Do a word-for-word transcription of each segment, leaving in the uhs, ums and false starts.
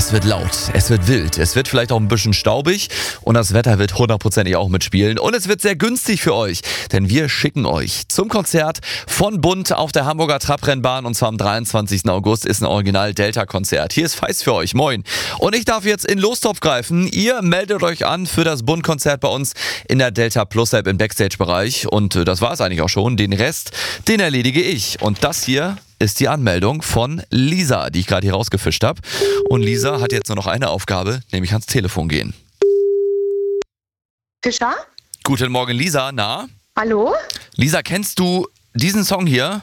Es wird laut, es wird wild, es wird vielleicht auch ein bisschen staubig und das Wetter wird hundertprozentig auch mitspielen. Und es wird sehr günstig für euch, denn wir schicken euch zum Konzert von Bund auf der Hamburger Trabrennbahn und zwar am dreiundzwanzigsten August ist ein Original-Delta-Konzert. Hier ist Feist für euch, moin. Und ich darf jetzt in den Lostopf greifen. Ihr meldet euch an für das Bund-Konzert bei uns in der Delta Plus-App im Backstage-Bereich und das war es eigentlich auch schon. Den Rest, den erledige ich. Und das hier ist die Anmeldung von Lisa, die ich gerade hier rausgefischt habe. Und Lisa hat jetzt nur noch eine Aufgabe, nämlich ans Telefon gehen. Fischer? Guten Morgen, Lisa. Na? Hallo? Lisa, kennst du diesen Song hier?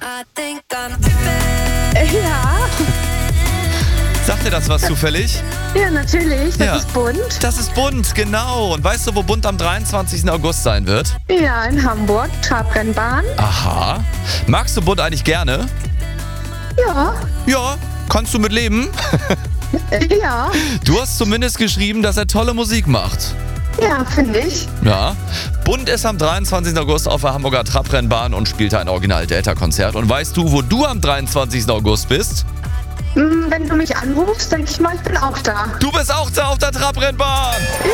Äh, ja. Sagt dir das was zufällig? Ja, natürlich. Das Ja. ist bunt. Das ist Bund, genau. Und weißt du, wo Bund am dreiundzwanzigsten August sein wird? Ja, in Hamburg. Trabrennbahn. Aha. Magst du Bund eigentlich gerne? Ja. Ja. Kannst du mit leben? Äh, ja. Du hast zumindest geschrieben, dass er tolle Musik macht. Ja, finde ich. Ja. Bund ist am dreiundzwanzigsten August auf der Hamburger Trabrennbahn und spielt ein Original-Delta-Konzert. Und weißt du, wo du am dreiundzwanzigsten August bist? Hm, wenn du mich anrufst, denke ich mal, ich bin auch da. Du bist auch da auf der Trabrennbahn!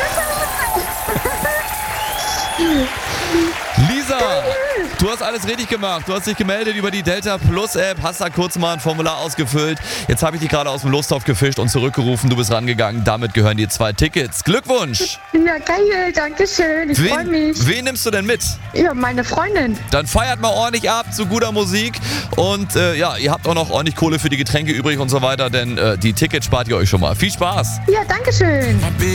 Lisa, du hast alles richtig gemacht. Du hast dich gemeldet über die Delta Plus App, hast da kurz mal ein Formular ausgefüllt. Jetzt habe ich dich gerade aus dem Lostopf gefischt und zurückgerufen. Du bist rangegangen. Damit gehören dir zwei Tickets. Glückwunsch! Ja, geil. Danke schön. Ich freue Wen, mich. wen nimmst du denn mit? Ja, meine Freundin. Dann feiert mal ordentlich ab zu guter Musik. Und äh, ja, ihr habt auch noch ordentlich Kohle für die Getränke übrig und so weiter, denn äh, die Tickets spart ihr euch schon mal. Viel Spaß! Ja, danke schön.